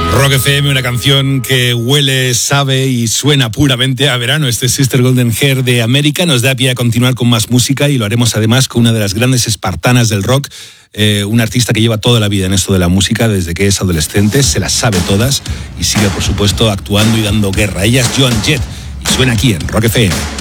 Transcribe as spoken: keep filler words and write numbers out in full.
Rock F M, una canción que huele, sabe y suena puramente a verano. Este es Sister Golden Hair de América. Nos da pie a continuar con más música y lo haremos además con una de las grandes espartanas del rock, eh, una artista que lleva toda la vida en esto de la música desde que es adolescente, se las sabe todas y sigue, por supuesto, actuando y dando guerra. Ella es Joan Jett y suena aquí en Rock F M.